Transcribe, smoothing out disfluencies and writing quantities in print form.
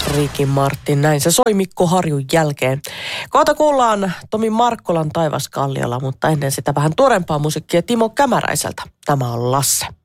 Ricky Martin. Näin se soi Mikko Harjun jälkeen. Kohta kuullaan Tomi Markkolan Taivas Kalliolla, mutta ennen sitä vähän tuorempaa musiikkia Timo Kämäräiseltä. Tämä on Lasse.